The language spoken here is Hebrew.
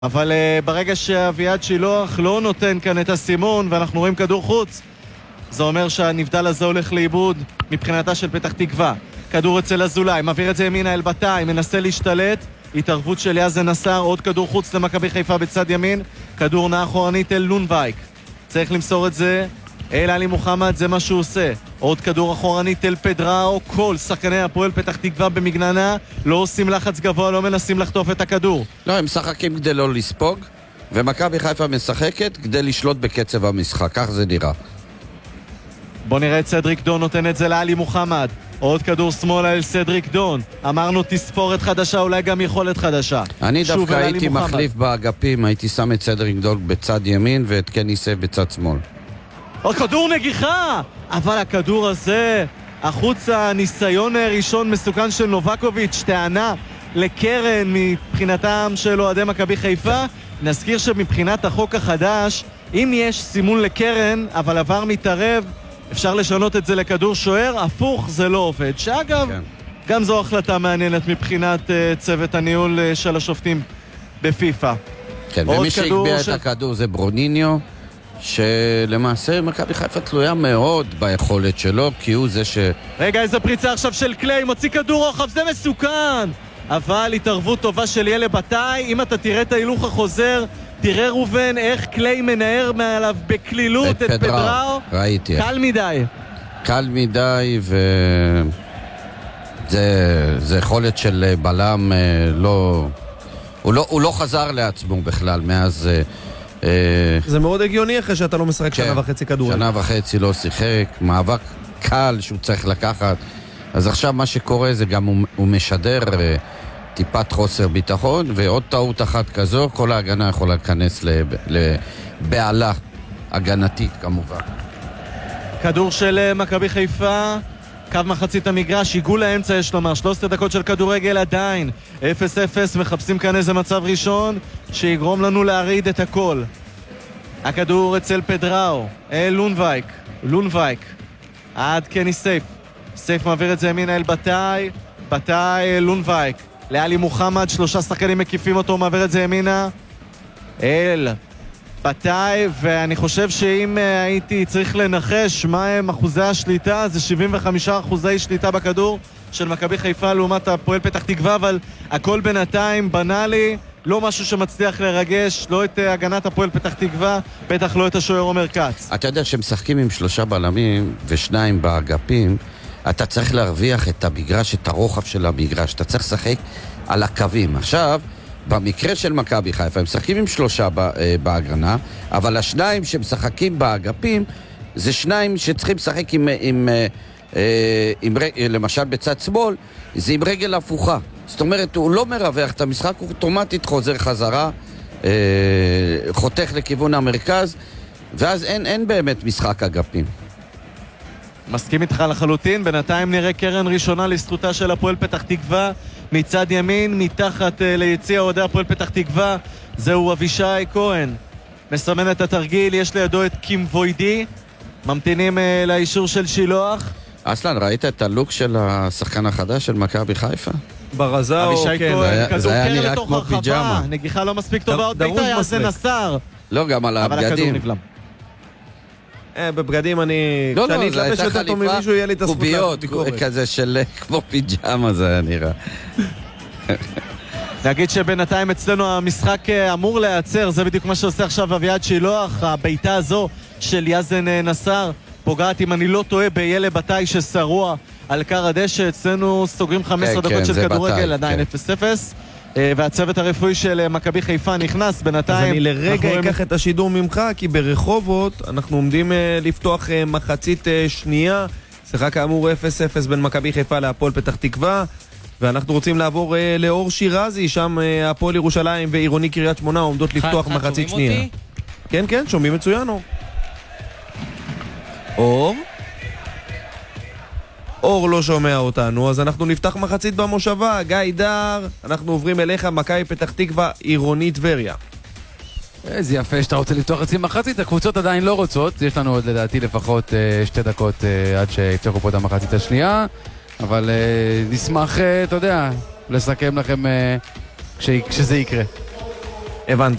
אבל ברגע שאביעד שילוח לא נותן כאן את הסימון ואנחנו רואים כדור חוץ, זה אומר שהנבדל הזה הולך לאיבוד מבחינתה של פתח תקווה. כדור אצל אזולאי, מעביר את זה ימינה אל בתאי, מנסה להשתלט, התערבות של יאזן נסר, עוד כדור חוץ למכבי חיפה בצד ימין, כדור נע אחורנית אל לונבייק, צריך למסור את זה אל עלי מוחמד, זה מה שהוא עושה. עוד כדור אחורנית אל פדראו, כל שחקני הפועל פתח תקווה במגננה, לא עושים לחץ גבוה, לא מנסים לחטוף את הכדור. לא, הם משחקים כדי לא לספוג, ומכבי חיפה משחקת כדי לשלוט בקצב המשחק, כך זה נראה. בוא נראה את סדריק דון נותן את זה לעלי מוחמד, עוד כדור שמאלה אל סדריק דון, אמרנו תספורת חדשה, אולי גם יכולת חדשה. אני דווקא הייתי מחליף באגפים, הייתי שם את סדריק דון בצד ימין ואת קני סייף בצד שמאל. עוד כדור נגיחה, אבל הכדור הזה החוצה, ניסיון ראשון מסוכן של נובקוביץ', טענה לקרן מבחינתם של אוהדי מכבי חיפה. נזכיר שמבחינת החוק החדש, אם יש סימון לקרן אבל עבר מתערב, אפשר לשנות את זה לכדור שוער, הפוך זה לא עובד. שאגב, כן. גם זו החלטה מעניינת מבחינת צוות הניהול של השופטים בפיפה. כן, ומי שהגביע את הכדור זה ברוניניו, שלמעשה מכבי חיפה תלויה מאוד ביכולת שלו, כי הוא זה רגע, איזה פריצה עכשיו של קליי, מוציא כדור רוחב, זה מסוכן! אבל התערבות טובה של יאלה בתאי, אם אתה תראה את ההילוך החוזר, תראה רובן איך קליי מנער מעליו בקלילות את פדראו. ראיתי. קל מדי. קל מדי, זה יכולת של בלם, הוא לא חזר לעצמו בכלל מאז... זה מאוד הגיוני אחרי שאתה לא משחק שנה וחצי כדור. שנה וחצי לא שיחק, מאבק קל שהוא צריך לקחת. אז עכשיו מה שקורה זה גם הוא משדר טיפת חוסר ביטחון, ועוד טעות אחת כזו, כל ההגנה יכולה להיכנס לבעלה הגנתית כמובן. כדור של מכבי חיפה, קו מחצית המגרש, עיגול לאמצע יש לומר, 13 דקות של כדורגל עדיין, 0-0, מחפשים כאן איזה מצב ראשון שיגרום לנו להריד את הכל. הכדור אצל פדראו, לונבייק, עד קני סייף, סייף מעביר את זה ימינה אל בתאי, לונבייק, לעלי מוחמד, 3 שחקנים מקיפים אותו, מעביר את זה ימינה אל בתאי, ואני חושב שאם הייתי צריך לנחש מה הם אחוזי השליטה, זה 75% שליטה בכדור של מכבי חיפה לעומת הפועל פתח תקווה, אבל הכל בינתיים בנאלי, לא משהו שמצליח לרגש, לא את הגנת הפועל פתח תקווה, בטח לא את השוער עומר כץ. אתה יודע שמשחקים עם 3 בלמים ו2 באגפים, אתה צריך להרוויח את המגרש, את הרוחב של המגרש, אתה צריך לשחק על הקווים. עכשיו, במקרה של מכבי חיפה, הם משחקים עם 3 בהגנה, אבל השניים שמשחקים באגפים, זה 2 שצריכים לשחק למשל בצד שמאל, זה עם רגל הפוכה. זאת אומרת, הוא לא מרווח את המשחק, הוא אוטומטית חוזר חזרה, חותך לכיוון המרכז, ואז אין באמת משחק אגפים. מסכים איתך לחלוטין, בינתיים נראה קרן ראשונה לזכותה של הפועל פתח תקווה, מצד ימין, מתחת ליציע אוהדי הפועל פתח תקווה, זהו אבישי כהן. מסמן את התרגיל, יש לידו את קים ווידי, ממתינים לאישור של שילוח. אסלן, ראית את הלוק של השחקן החדש של מכבי חיפה? ברזאו, אבישי כהן, כדור קרן לתוך הרחבה, פיג'מה. נגיחה לא מספיק טובה, עוד ביתה יאזן נסר. לא, גם על הבגדים. אבל הכדור נבלם. בבגדים אני... לא, כשאני זה אתלבש יותר טוב ממישהו, יהיה לי את הזכות קוביות, כזה של כמו פיג'מה זה היה נראה. נגיד שבינתיים אצלנו המשחק אמור להיעצר, זה בדיוק מה שעושה עכשיו אביעד שילוח, הביתה הזו של יאזן נסר, פוגעת אם אני לא טועה ביאלה בתאי ששרוע על קר הדשא, אצלנו סוגרים 15 דקות של כדורגל, עדיין 0-0. והצוות הרפואי של מכבי חיפה נכנס בינתיים. אז אני לרגע אקח את השידור ממך, כי ברחובות אנחנו עומדים לפתוח מחצית שנייה, שיחה כאמור 0-0 בין מכבי חיפה להפועל פתח תקווה, ואנחנו רוצים לעבור לאור שירזי, שם הפועל ירושלים ועירוני קריית שמונה עומדות לפתוח מחצית שנייה. כן, כן, שומעים מצוין אור? אור לא שומע אותנו, אז אנחנו נפתח מחצית במושבה. גיא דר, אנחנו עוברים אליך, מכבי פתח תקווה, עירוני טבריה. איזה יפה שאתה רוצה לפתוח חצי מחצית, הקבוצות עדיין לא רוצות, יש לנו עוד לדעתי לפחות 2 דקות עד שיפתחו פה את המחצית השנייה, אבל נשמח, אתה יודע, לסכם לכם כשזה יקרה. הבנתי.